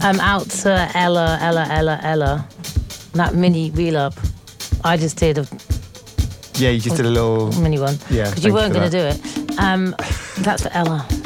Out to Ella. That mini reel up. I just did a Yeah, you just did a little mini one. Yeah, because you thank weren't you going for to do it. That's for Ella.